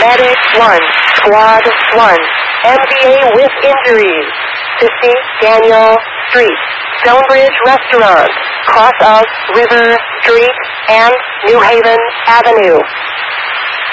Medic 1, Squad 1, MVA with injuries. 50 Daniel Street, Stonebridge Restaurant, cross of River Street and New Haven Avenue.